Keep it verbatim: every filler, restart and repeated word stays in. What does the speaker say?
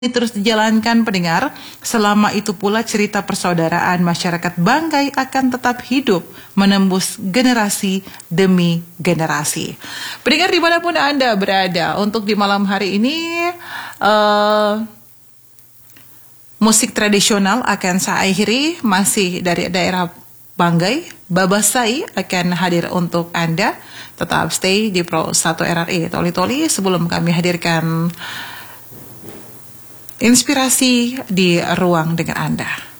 terus dijalankan pendengar, selama itu pula cerita persaudaraan masyarakat Banggai akan tetap hidup menembus generasi demi generasi. Pendengar dimanapun Anda berada, untuk di malam hari ini uh, musik tradisional akan saya akhiri, masih dari daerah Banggai. Babasai akan hadir untuk Anda. Tetap stay di Pro satu R R I Toli-Toli sebelum kami hadirkan inspirasi di ruang dengan Anda.